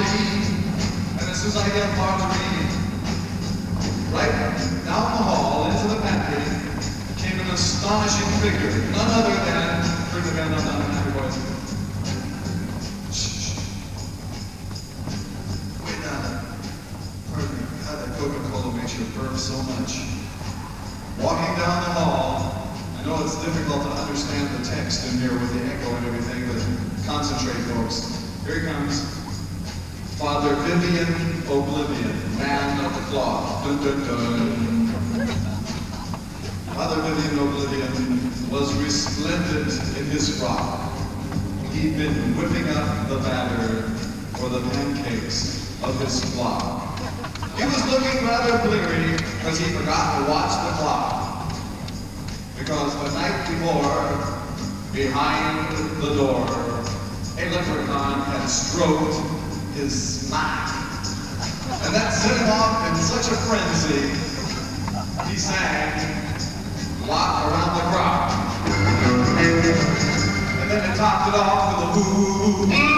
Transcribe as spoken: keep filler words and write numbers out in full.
Margarine. And as soon as I get Margarine, right down the hall into the pantry came an astonishing figure, none other than, bring the band on down and happy boys. Shh, shh. Wait down. Pardon me, God, that Coca-Cola makes you burp so much. Walking down the hall, I know it's difficult to understand the text in here with the echo and everything, but concentrate, folks. Here he comes. Father Vivian Oblivion, man of the cloth. Dun, dun, dun. Father Vivian Oblivion was resplendent in his frock. He'd been whipping up the batter for the pancakes of his flock. He was looking rather bleary because he forgot to watch the clock. Because the night before, behind the door, a leprechaun had stroked his smack. And that set him off in such a frenzy, he sang Lock Around the Clock. And then he topped it off with a whoo.